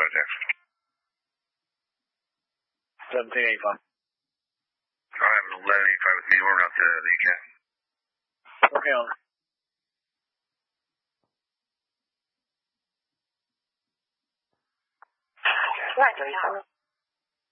Jackson. 1785. I have an 1185 with me. We're out to the account. Okay, on. Right,